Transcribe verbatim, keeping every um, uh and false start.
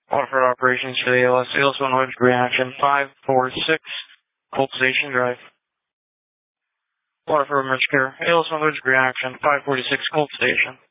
Waterford operations for the A L S. A L S one hundred, reaction five four six, Colt Station Drive. Waterford Emergency Care. A L S one hundred, reaction five forty-six, Colt Station.